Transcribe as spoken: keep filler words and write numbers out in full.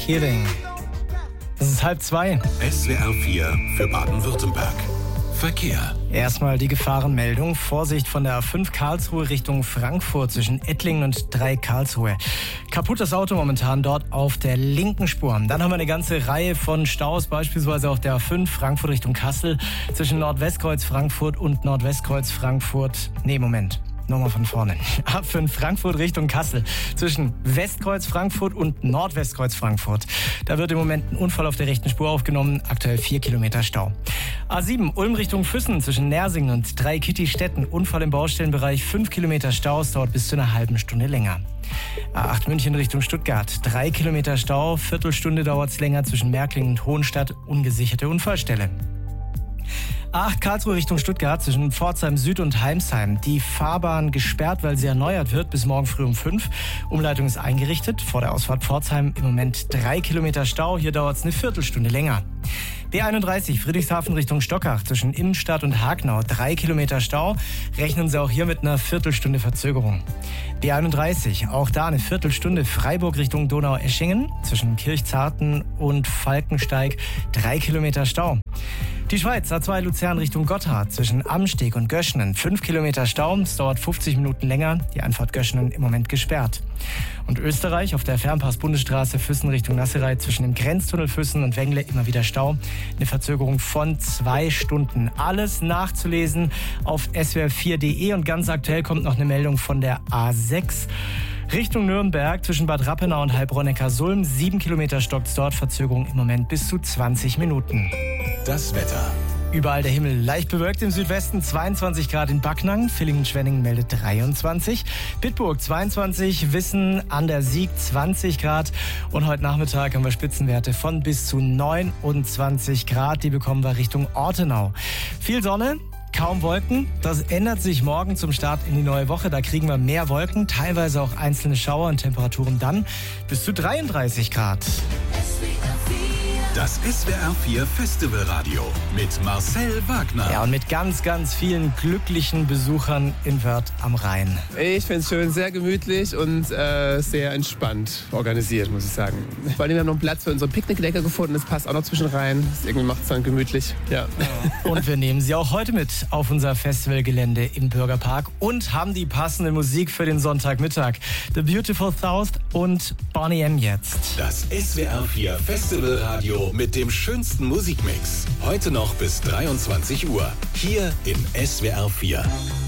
Healing. Es ist halb zwei. S W R vier für Baden-Württemberg. Verkehr. Erstmal die Gefahrenmeldung. Vorsicht von der A fünf Karlsruhe Richtung Frankfurt zwischen Ettlingen und drei Karlsruhe. Kaputtes Auto momentan dort auf der linken Spur. Dann haben wir eine ganze Reihe von Staus, beispielsweise auf der A fünf Frankfurt Richtung Kassel zwischen Nordwestkreuz Frankfurt und Nordwestkreuz Frankfurt. Nee, Moment. Nochmal von vorne. A fünf Frankfurt Richtung Kassel zwischen Westkreuz Frankfurt und Nordwestkreuz Frankfurt. Da wird im Moment ein Unfall auf der rechten Spur aufgenommen. Aktuell vier Kilometer Stau. A sieben Ulm Richtung Füssen zwischen Nersingen und drei Kittistetten. Unfall im Baustellenbereich. fünf Kilometer Stau. Es dauert bis zu einer halben Stunde länger. A acht München Richtung Stuttgart. drei Kilometer Stau. Viertelstunde dauert es länger zwischen Märklingen und Hohenstadt. Ungesicherte Unfallstelle. A acht Karlsruhe Richtung Stuttgart zwischen Pforzheim Süd und Heimsheim. Die Fahrbahn gesperrt, weil sie erneuert wird bis morgen früh um fünf. Umleitung ist eingerichtet. Vor der Ausfahrt Pforzheim im Moment drei Kilometer Stau. Hier dauert es eine Viertelstunde länger. B einunddreißig Friedrichshafen Richtung Stockach zwischen Innenstadt und Hagenau. Drei Kilometer Stau. Rechnen Sie auch hier mit einer Viertelstunde Verzögerung. B einunddreißig, auch da eine Viertelstunde Freiburg Richtung Donaueschingen zwischen Kirchzarten und Falkensteig. Drei Kilometer Stau. Die Schweiz, A zwei Luzern Richtung Gotthard zwischen Amsteg und Göschenen. fünf Kilometer Stau, es dauert fünfzig Minuten länger. Die Einfahrt Göschenen im Moment gesperrt. Und Österreich auf der Fernpass-Bundesstraße Füssen Richtung Nasserei zwischen dem Grenztunnel Füssen und Wengle immer wieder Stau. Eine Verzögerung von zwei Stunden. Alles nachzulesen auf S W R vier punkt de und ganz aktuell kommt noch eine Meldung von der A sechs. Richtung Nürnberg zwischen Bad Rappenau und Heilbronn-Neckarsulm. Sieben Kilometer stockt's dort, Verzögerung im Moment bis zu zwanzig Minuten. Das Wetter. Überall der Himmel leicht bewölkt im Südwesten, zweiundzwanzig Grad in Backnang, Villingen-Schwenningen meldet dreiundzwanzig, Bitburg zweiundzwanzig, Wissen an der Sieg zwanzig Grad und heute Nachmittag haben wir Spitzenwerte von bis zu neunundzwanzig Grad, die bekommen wir Richtung Ortenau. Viel Sonne. Kaum Wolken. Das ändert sich morgen zum Start in die neue Woche. Da kriegen wir mehr Wolken, teilweise auch einzelne Schauer und Temperaturen dann bis zu dreiunddreißig Grad. Das S W R vier Festivalradio mit Marcel Wagner. Ja, und mit ganz, ganz vielen glücklichen Besuchern in Wörth am Rhein. Ich finde es schön, sehr gemütlich und äh, sehr entspannt organisiert, muss ich sagen. Vor allem, wir haben noch einen Platz für unsere Picknickdecke gefunden. Das passt auch noch zwischen rein. Das irgendwie macht es dann gemütlich. Ja. Ja. Und wir nehmen Sie auch heute mit auf unser Festivalgelände im Bürgerpark und haben die passende Musik für den Sonntagmittag. The Beautiful South und Boney M. jetzt. Das S W R vier Festivalradio mit dem schönsten Musikmix. Heute noch bis dreiundzwanzig Uhr. Hier in S W R vier.